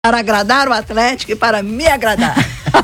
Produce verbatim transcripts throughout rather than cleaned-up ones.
para agradar o Atlético e para me agradar.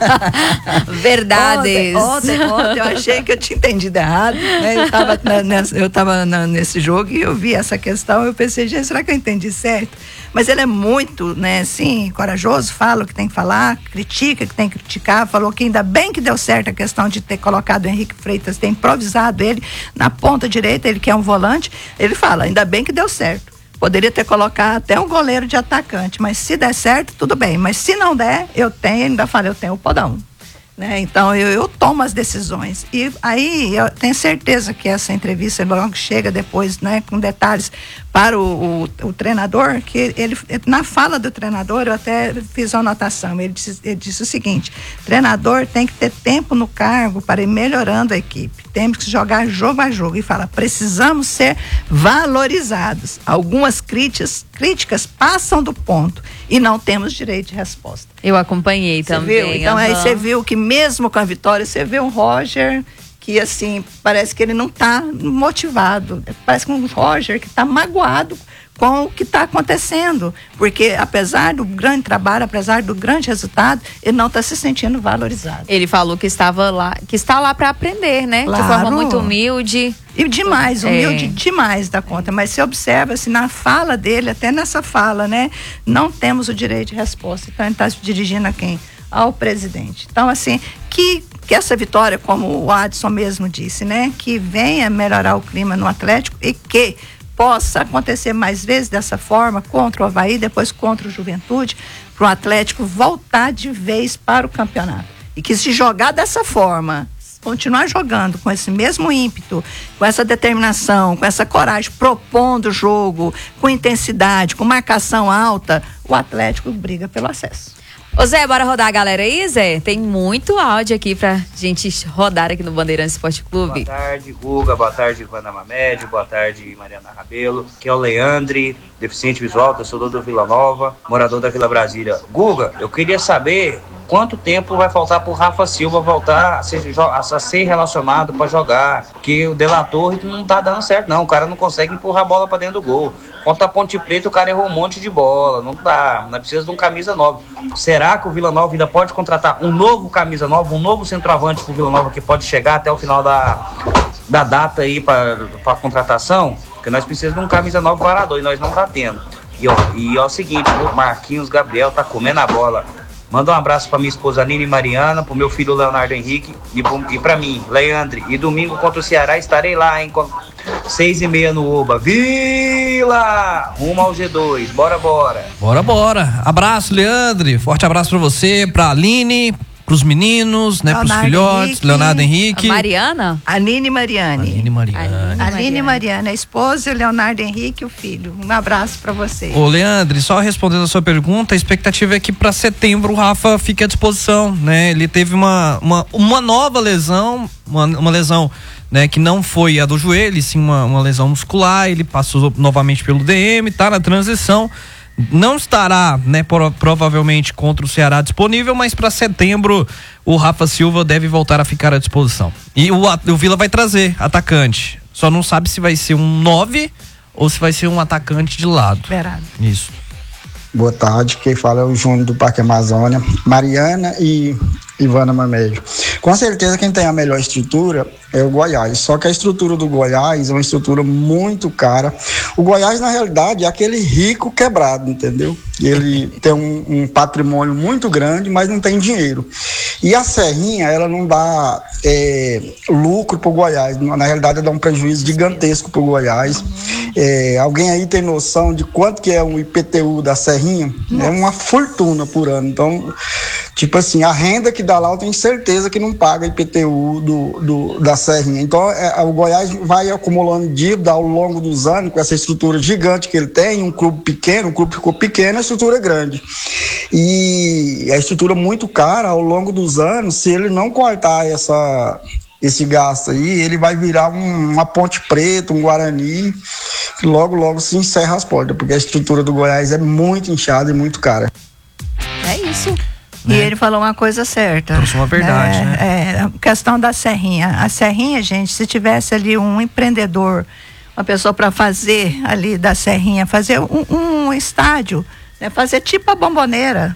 Verdades. Ontem, ontem, ontem eu achei que eu tinha entendido errado, né? Eu estava eu tava nesse jogo e eu vi essa questão, eu pensei, gente, será que eu entendi certo? Mas ele é muito, né, assim, corajoso, fala o que tem que falar, critica o que tem que criticar, falou que ainda bem que deu certo a questão de ter colocado o Henrique Freitas, ter improvisado ele na ponta direita, ele que é um volante, ele fala, ainda bem que deu certo. Poderia ter colocado até um goleiro de atacante, mas se der certo, tudo bem. Mas se não der, eu tenho, ainda falei, eu tenho o podão. Né? Então, eu, eu tomo as decisões. E aí, eu tenho certeza que essa entrevista, logo chega depois, né, com detalhes para o, o, o treinador, que ele, na fala do treinador, eu até fiz uma anotação. Ele disse, ele disse o seguinte: treinador tem que ter tempo no cargo para ir melhorando a equipe. Temos que jogar jogo a jogo. E fala, precisamos ser valorizados. Algumas críticas, críticas passam do ponto e não temos direito de resposta. Eu acompanhei Você também. Viu? Então, uhum. Aí você viu que mesmo com a vitória, você vê um Roger que, assim, parece que ele não está motivado. Parece que um Roger que está magoado com o que está acontecendo. Porque, apesar do grande trabalho, apesar do grande resultado, ele não está se sentindo valorizado. Ele falou que estava lá, que está lá para aprender, né? Claro. De forma muito humilde. E demais, humilde é. demais da conta. Mas você observa, assim, na fala dele, até nessa fala, né? Não temos o direito de resposta. Então, ele está se dirigindo a quem? Ao presidente. Então, assim, que, que essa vitória, como o Adson mesmo disse, né? Que venha melhorar o clima no Atlético e que possa acontecer mais vezes dessa forma, contra o Avaí, depois contra o Juventude, para o Atlético voltar de vez para o campeonato. E que se jogar dessa forma, continuar jogando com esse mesmo ímpeto, com essa determinação, com essa coragem, propondo o jogo, com intensidade, com marcação alta, o Atlético briga pelo acesso. Ô Zé, bora rodar a galera aí, Zé? Tem muito áudio aqui pra gente rodar aqui no Bandeirantes Esporte Clube. Boa tarde, Guga. Boa tarde, Ivana Mamed. Boa tarde, Mariana Rabelo. Aqui é o Leandre, deficiente visual, torcedor do Vila Nova, morador da Vila Brasília. Guga, eu queria saber quanto tempo vai faltar pro Rafa Silva voltar a ser, a ser relacionado para jogar, porque o De La Torre não tá dando certo não, o cara não consegue empurrar a bola para dentro do gol. Contra a Ponte Preta o cara errou um monte de bola, não dá, nós precisamos de um camisa nova. Será que o Vila Nova ainda pode contratar um novo camisa nova, um novo centroavante pro Vila Nova que pode chegar até o final da, da data aí para a contratação? Porque nós precisamos de um camisa nova varador e nós não tá tendo. E, ó, e ó, é o seguinte, o Marquinhos Gabriel tá comendo a bola. Manda um abraço pra minha esposa Nina e Mariana, pro meu filho Leonardo Henrique e, pro, e pra mim, Leandre. E domingo contra o Ceará estarei lá, hein? Seis e meia no Oba. Vila! Rumo ao G dois. Bora, bora. Bora, bora. Abraço, Leandre. Forte abraço pra você, pra Aline, pros meninos, né? Leonardo pros filhotes, Henrique, Leonardo Henrique. A Mariana? Aline e Mariane. Aline e Mariane. Aline e Mariane, a esposa, e o Leonardo Henrique, o filho. Um abraço pra você. Ô, Leandro, só respondendo a sua pergunta, a expectativa é que pra setembro o Rafa fique à disposição, né? Ele teve uma, uma, uma nova lesão, uma, uma lesão, né, que não foi a do joelho, sim uma, uma lesão muscular. Ele passou novamente pelo D M, tá na transição. Não estará, né, por, provavelmente contra o Ceará disponível, mas para setembro o Rafa Silva deve voltar a ficar à disposição. E o, o Vila vai trazer atacante. Só não sabe se vai ser um nove ou se vai ser um atacante de lado. Esperado. Isso. Boa tarde, quem fala é o Júnior do Parque Amazônia, Mariana e Ivana Mamédio. Com certeza quem tem a melhor estrutura é o Goiás, só que a estrutura do Goiás é uma estrutura muito cara. O Goiás, na realidade, é aquele rico quebrado, entendeu? Ele tem um, um patrimônio muito grande, mas não tem dinheiro. E a Serrinha, ela não dá é, lucro pro Goiás, na realidade ela dá um prejuízo gigantesco pro Goiás. É, alguém aí tem noção de quanto que é um I P T U da Serrinha? É uma fortuna por ano. Então, tipo assim, a renda que dá lá, eu tenho certeza que não paga I P T U do, do, da Serrinha. Então, é, o Goiás vai acumulando dívida ao longo dos anos, com essa estrutura gigante que ele tem, um clube pequeno, um clube ficou pequeno, a estrutura é grande. E a estrutura muito cara, ao longo dos anos, se ele não cortar essa... esse gasto aí, ele vai virar um, uma Ponte Preta, um Guarani, que logo, logo se encerra as portas, porque a estrutura do Goiás é muito inchada e muito cara. É isso. E né? Ele falou uma coisa certa. Trouxe uma verdade, é, né? É, a questão da Serrinha. A Serrinha, gente, se tivesse ali um empreendedor, uma pessoa para fazer ali da Serrinha, fazer um, um estádio, É fazer tipo a bomboneira.